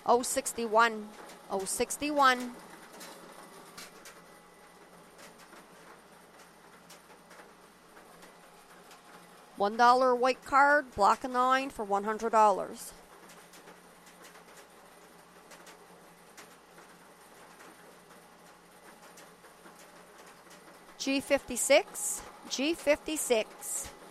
061. 061. $1 white card, block of 9 for $100. G56, G56.